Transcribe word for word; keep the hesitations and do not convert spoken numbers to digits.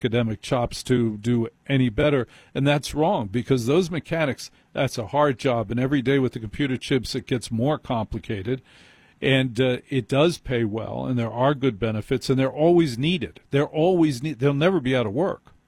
academic chops to do any better, and that's wrong because those mechanics, that's a hard job, and every day with the computer chips it gets more complicated, and uh, it does pay well, and there are good benefits, and they're always needed. They're always need. They'll never be out of work.